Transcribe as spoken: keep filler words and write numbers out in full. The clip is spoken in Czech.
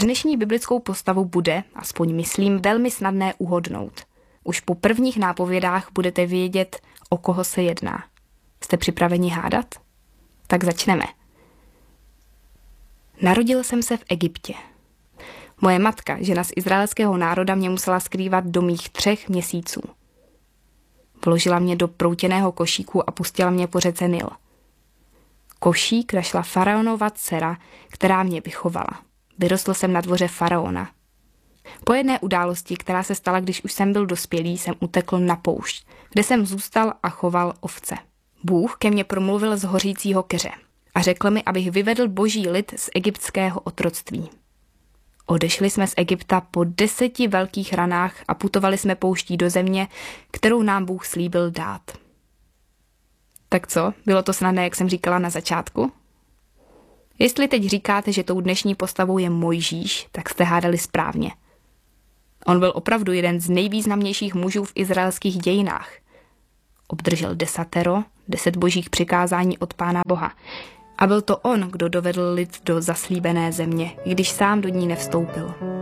Dnešní biblickou postavu bude, aspoň myslím, velmi snadné uhodnout. Už po prvních nápovědách budete vědět, o koho se jedná. Jste připraveni hádat? Tak začneme. Narodil jsem se v Egyptě. Moje matka, žena z izraelského národa, mě musela skrývat do mých třech měsíců. Vložila mě do proutěného košíku a pustila mě po řece Nil. Košík našla faraonova dcera, která mě vychovala. Vyrostl jsem na dvoře faraona. Po jedné události, která se stala, když už jsem byl dospělý, jsem utekl na poušť, kde jsem zůstal a choval ovce. Bůh ke mně promluvil z hořícího keře a řekl mi, abych vyvedl boží lid z egyptského otroctví. Odešli jsme z Egypta po deseti velkých ranách a putovali jsme pouští do země, kterou nám Bůh slíbil dát. Tak co, bylo to snadné, jak jsem říkala na začátku? Jestli teď říkáte, že tou dnešní postavou je Mojžíš, tak jste hádali správně. On byl opravdu jeden z nejvýznamnějších mužů v izraelských dějinách. Obdržel desatero, deset božích přikázání od Pána Boha. A byl to on, kdo dovedl lid do zaslíbené země, i když sám do ní nevstoupil.